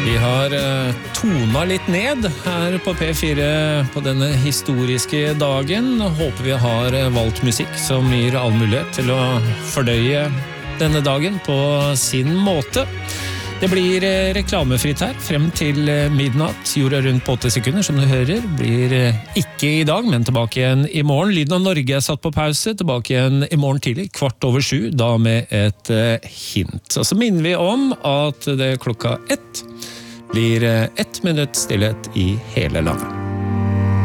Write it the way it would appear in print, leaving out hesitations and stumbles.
Vi har tona litt ned her på P4 på denne historiske dagen. Håper vi har valgt musikk som gir all mulighet til å fordøye denne dagen på sin måte. Det blir reklamefritt her frem til midnatt. Jorda rundt på 8 sekunder, som du hører, blir ikke i dag, men tilbake igjen i morgen. Lyden av Norge satt på pause, tilbake igjen i morgen tidlig, 7:15, da med et hint. Og så minner vi om at det 1:00 blir 1 minutt stillhet i hele landet.